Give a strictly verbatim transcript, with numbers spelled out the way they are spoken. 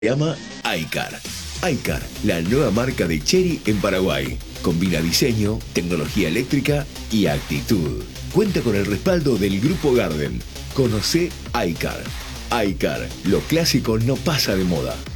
Se llama iCar. iCar, la nueva marca de Chery en Paraguay. Combina diseño, tecnología eléctrica y actitud. Cuenta con el respaldo del Grupo Garden. Conoce iCar. iCar, lo clásico no pasa de moda.